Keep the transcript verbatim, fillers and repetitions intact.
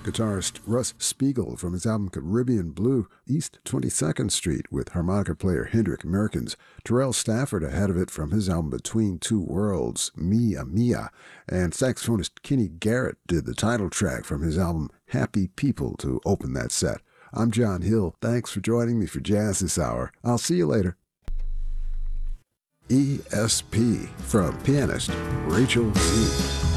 guitarist Russ Spiegel from his album Caribbean Blue, East twenty-second Street with harmonica player Hendrik Merkens. Terrell Stafford ahead of it from his album Between Two Worlds, Mia Mia. And saxophonist Kenny Garrett did the title track from his album Happy People to open that set. I'm John Hill. Thanks for joining me for Jazz This Hour. I'll see you later. E S P from pianist Rachel Z.